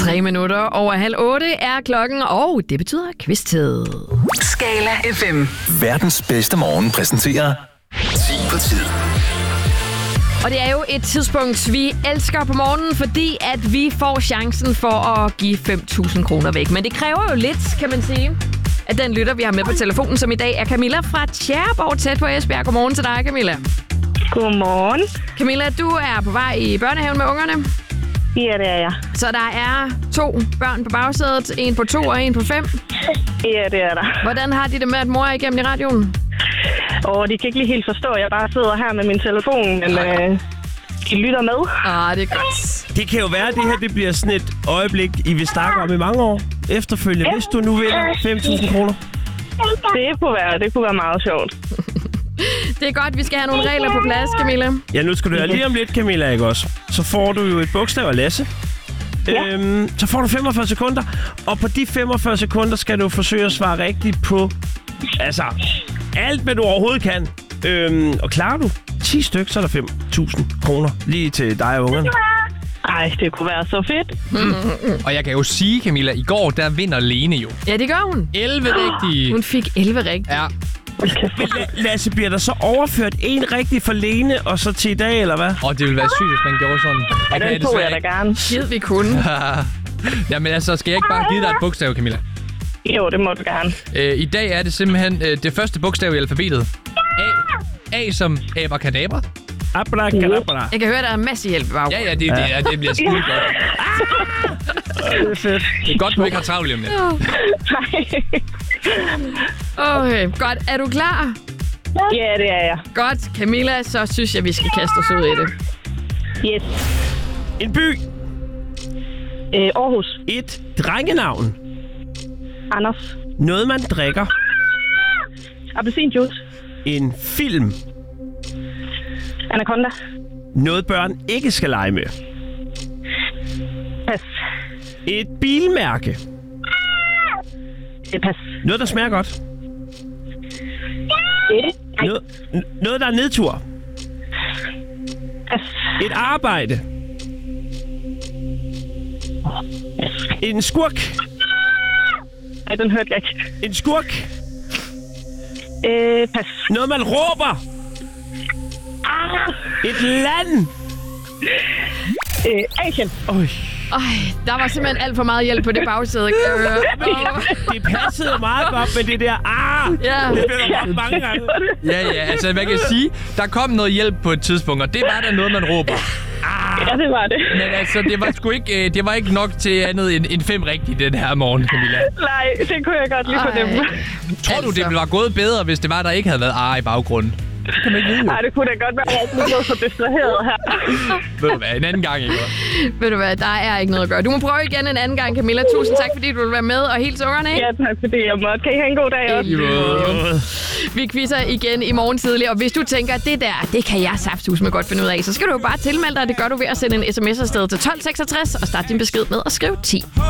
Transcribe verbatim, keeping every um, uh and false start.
Tre minutter over halv otte er klokken, og det betyder quiz-tid. Skala F M. Verdens bedste morgen præsenterer ti på tid. Og det er jo et tidspunkt, vi elsker på morgenen, fordi at vi får chancen for at give fem tusind kroner væk. Men det kræver jo lidt, kan man sige, at den lytter, vi har med på telefonen, som i dag er Camilla fra Tjæreborg, tæt på Esbjerg. Godmorgen til dig, Camilla. Godmorgen. Camilla, du er på vej i børnehaven med ungerne. Ja, det er jeg. Så der er to børn på bagsædet, en på to og en på fem. Ja, det er der. Hvordan har de det med, at mor er igennem i radioen? Og de kan ikke lige helt forstå, at jeg bare sidder her med min telefon, men øh, de lytter med. Ah, det er godt. Det kan jo være, at det her det bliver sådan et øjeblik, I vil snakke om i mange år efterfølgende, hvis du nu vinder fem tusind kroner. Det kunne være, det kunne være meget sjovt. Det er godt, vi skal have nogle regler på plads, Camilla. Ja, nu skal du høre lige om lidt, Camilla, ikke også? Så får du jo et bogstav af Lasse. Ja. Øhm, så får du femogfyrre sekunder, og på de femogfyrre sekunder skal du forsøge at svare rigtigt på, altså, alt, hvad du overhovedet kan. Øhm, og klarer du ti stykker, så er der fem tusind kroner lige til dig og ungerne. Ej, det kunne være så fedt. Mm. Og jeg kan jo sige, Camilla, i går, der vinder Lene jo. Ja, det gør hun. elleve rigtige. Hun fik elleve rigtige. Ja. La- Lasse, bliver der så overført en rigtig for Lene, og så til i dag, eller hvad? Og det ville være sygt, hvis man gjorde sådan. Ja, kan den tog jeg da gerne. Gid vi kunne. Jamen altså, skal jeg ikke bare give dig et bogstav, Camilla? Jo, det må du gerne. Øh, I dag er det simpelthen øh, det første bogstav i alfabetet. A, A som abracadabra. Abracadabra. Jeg kan høre, der er en masse hjælp i baggrunden. Ja, ja, det, det, er, det bliver skide godt. Det er fedt. Det er godt, du ikke har travlt om det. Okay, godt. Er du klar? Ja, det er jeg. Godt, Camilla, så synes jeg, vi skal kaste os ud i det. Yes. En by. Øh, Aarhus. Et drengenavn. Anders. Noget, man drikker. Appelsinjuice. En film. Anaconda. Noget, børn ikke skal lege med. Pas. Et bilmærke. Det pas. Noget, der smager godt. Noget, n- noget der er nedtur. Pas. Et arbejde. En skurk. Ej, den hørte jeg ikke. En skurk. Øh, pas. Noget, man råber. Et land. Øh, Asien. Øj. Øj, der var simpelthen alt for meget hjælp på det bagsæde, kan jeg høre. Oh. Det passede meget godt med det der. Ah! Ja. Det blev der mange gange. Ja, ja, altså man kan sige, der kom noget hjælp på et tidspunkt, og det var der noget, man råber. Ja, det var det. Men altså, det var sgu ikke, øh, det var ikke nok til andet end, end fem rigtige den her morgen, Camilla. Nej, det kunne jeg godt lige fornemme. Tror du, det ville være gået bedre, hvis det var, der ikke havde været ar i baggrunden? Det kan man ikke vide. Nej, det kunne da godt være, at jeg blev så distraheret her. Ved du hvad, en anden gang, ikke? Ved du hvad, der er ikke noget at gøre. Du må prøve igen en anden gang, Camilla. Tusind tak, fordi du vil være med, og hils ungerne, ikke? Ja, tak fordi jeg måtte. Kan I have en god dag også? Vi quizzer igen i morgen tidlig, og hvis du tænker, at det der, det kan jeg saftsus med godt finde ud af, så skal du jo bare tilmelde dig. Det gør du ved at sende en sms afsted til tolv seksogtres og starte din besked med at skrive ti.